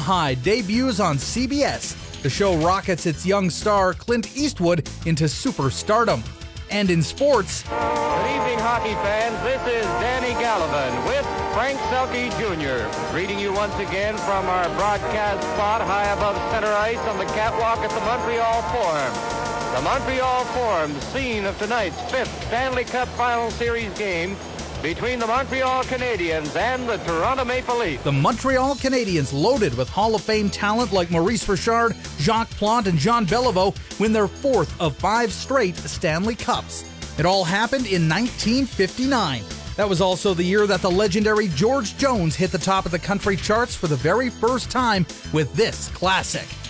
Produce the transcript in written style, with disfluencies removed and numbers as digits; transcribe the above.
High debuts on CBS. The show rockets its young star, Clint Eastwood, into superstardom. And in sports... Good evening, hockey fans. This is Danny Gallivan with Frank Selke Jr. greeting you once again from our broadcast spot high above center ice on the catwalk at the Montreal Forum. The Montreal Forum, the scene of tonight's 5th Stanley Cup Final Series game between the Montreal Canadiens and the Toronto Maple Leafs. The Montreal Canadiens, loaded with Hall of Fame talent like Maurice Richard, Jacques Plante, and Jean Beliveau, win their 4th of 5 straight Stanley Cups. It all happened in 1959. That was also the year that the legendary George Jones hit the top of the country charts for the very first time with this classic.